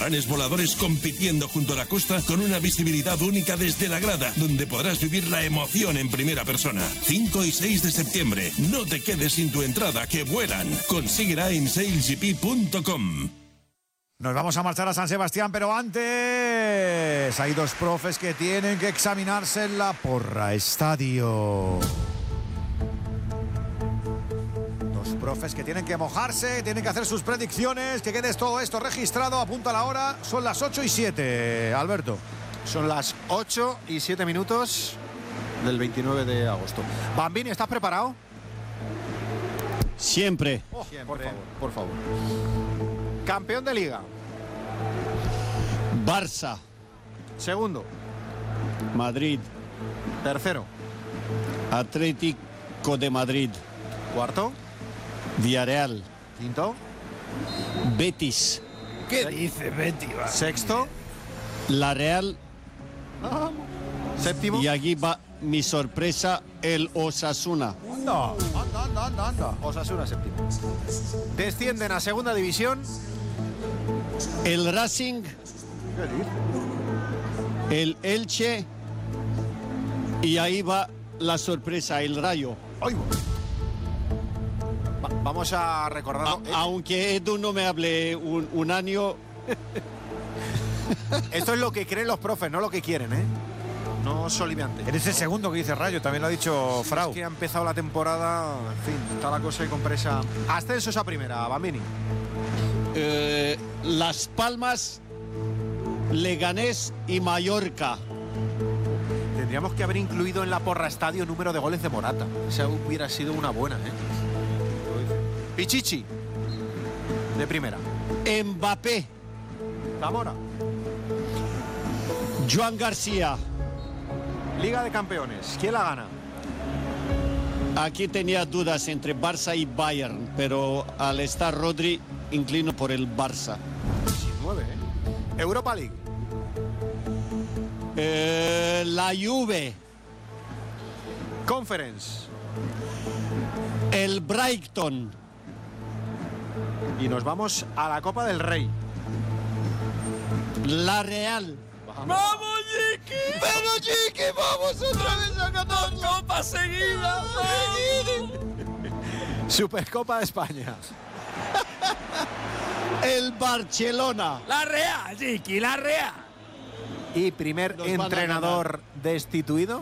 Cataratanes voladores compitiendo junto a la costa con una visibilidad única desde la grada, donde podrás vivir la emoción en primera persona. 5 y 6 de septiembre. No te quedes sin tu entrada, que vuelan. Consíguela en sailgp.com. Nos vamos a marchar a San Sebastián, pero antes hay dos profes que tienen que examinarse en la Porra Estadio. Dos profes que tienen que mojarse, tienen que hacer sus predicciones, que quede todo esto registrado. Apunta la hora, son las 8:07, Alberto. Son las 8:07 del 29 de agosto. Bambini, ¿estás preparado? Siempre. Siempre. Por favor. Campeón de Liga. Barça. Segundo. Madrid. Tercero. Atlético de Madrid. Cuarto. Villarreal. Quinto. Betis. ¿Qué dice Betis? Sexto. La Real. Séptimo. Y aquí va mi sorpresa, el Osasuna. Anda. Osasuna séptimo. Descienden a segunda división. El Racing. El Elche. Y ahí va la sorpresa, el Rayo. Vamos a recordarlo. Aunque Edu no me hable un año. Esto es lo que creen los profes, no lo que quieren, ¿eh? No soliviante. Eres el segundo que dice Rayo, también lo ha dicho Frau. Es que ha empezado la temporada, en fin, está la cosa y con presa. Ascensos a primera, Bambini. Las Palmas, Leganés y Mallorca. Tendríamos que haber incluido en la Porra Estadio número de goles de Morata. Esa hubiera sido una buena, ¿eh? Pichichi, de primera. Mbappé. Zamora. Joan García. Liga de Campeones, ¿quién la gana? Aquí tenía dudas entre Barça y Bayern, pero al estar Rodri, inclino por el Barça. 19, ¿eh? Europa League. La Juve. Conference. El Brighton. Y nos vamos a la Copa del Rey. La Real. ¡Vamos, Jiki! ¡Pero Jiki, vamos otra vez a ganar! ¡Dos copas seguidas! Supercopa de España. El Barcelona. ¡La Real, Jiki, la Real! Y primer Nos van a entrenador destituido.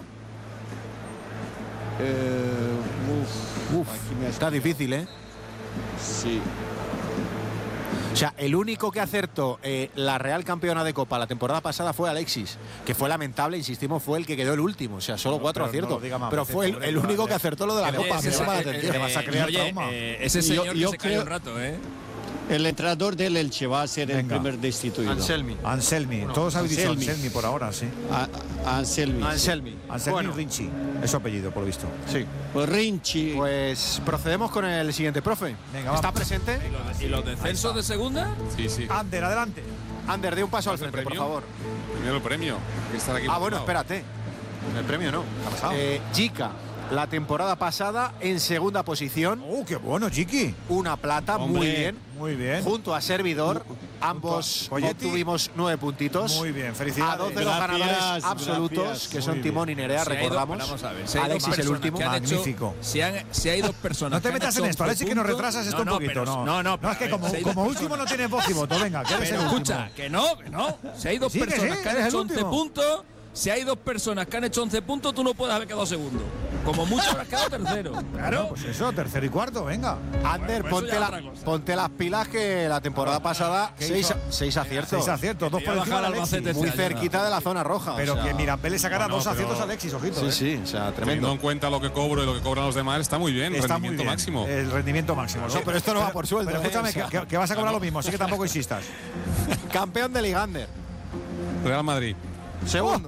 Aquí me Está difícil, ¿eh? Sí. O sea, el único que acertó la Real campeona de Copa la temporada pasada fue Alexis, que fue lamentable, insistimos, fue el que quedó el último. O sea, solo 4 aciertos. Pero fue el único que acertó lo de la Copa. Me llama la atención. Te vas a crear trauma. Ese señor Yo que se cayó creo- un rato, ¿eh? El entrenador del Elche va a ser el Venga. primer destituido. Anselmi. Anselmi. Bueno, Todos habéis dicho Anselmi. Anselmi por ahora, sí. Anselmi. Anselmi. Anselmi Bueno, Rinchi. Es su apellido, por lo visto. sí. Rinchi. Pues procedemos con el siguiente profe. Venga, ¿Está vamos. presente? ¿Y los descensos de segunda? Sí, sí. Ander, adelante. Ander, dé un paso al ¿El frente, por premio? favor. Primero el premio. Que estar aquí Bueno, montado. espérate. El premio no. ¿Qué ha pasado? Jica, la temporada pasada en segunda posición, ¡Qué bueno, Chiqui! una plata, Hombre, muy bien. Muy bien. Junto a Servidor, ambos Poyetti. obtuvimos 9 puntitos. Muy bien, A felicidades. 2 de los Gracias, ganadores absolutos, gracias. que son Muy Timón y Nerea, Si hay dos- recordamos. vamos a ver, si hay dos Alexis el personas último. que han hecho- Magnífico. si hay dos personas. No te que han metas en hecho esto, Alexis, que nos 11 retrasas esto puntos. un poquito. No, es que como último no tienes voz y voto. Venga, que eres el Pero último. escucha, que no. Si hay dos Sí, que personas sí, que han eres hecho el 11 último. puntos, si hay dos personas que han hecho 11 puntos, tú no puedes haber quedado segundo. Como mucho habrás quedado tercero. Claro, pues eso, tercero y cuarto, venga. Ander, Bueno, eso ya es otra cosa. ponte las pilas, que la temporada pasada ¿qué 6 hizo? aciertos. 6 aciertos, 2 Que por te encima de iba a bajar Alexis. Albacete Muy este año, cerquita de la zona roja. Pero o sea, que Mirambel le sacara Bueno, 2 aciertos pero- a Alexis, ojito. Sí, ¿eh? sí, o sea, Teniendo tremendo. en cuenta lo que cobro y lo que cobran los demás, está muy bien. Está muy rendimiento bien. máximo. El rendimiento máximo. No, pero esto no va por sueldo, Pero escúchame, o sea. que vas a cobrar lo mismo, así que tampoco insistas. Campeón de Liga, Ander. Real Madrid. Segundo.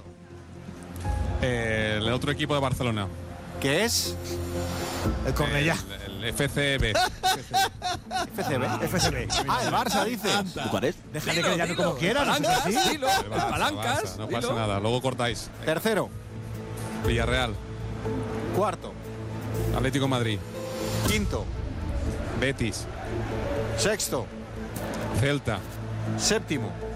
El otro equipo de Barcelona. Que es El Cornellá. El FCB. FCB. FSB. El Barça, dice. Déjale que le llame como quiera, no sé Palancas, así. dilo. El Barça, Palancas, Barça, no dilo. pasa nada. Luego cortáis. Tercero. Villarreal. Cuarto. Atlético de Madrid. Quinto. Betis. Sexto. Celta. Séptimo.